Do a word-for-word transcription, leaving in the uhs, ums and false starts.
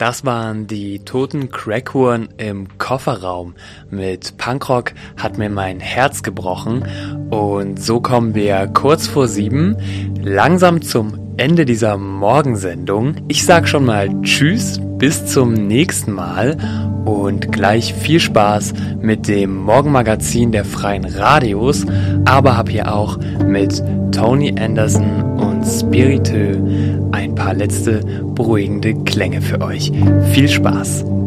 Das waren die Toten Crackuhren im Kofferraum. Mit Punkrock hat mir mein Herz gebrochen. Und so kommen wir kurz vor sieben langsam zum Ende dieser Morgensendung. Ich sag schon mal Tschüss, bis zum nächsten Mal und gleich viel Spaß mit dem Morgenmagazin der Freien Radios, aber hab hier auch mit Tony Anderson und Spiriteux ein paar letzte beruhigende Klänge für euch. Viel Spaß!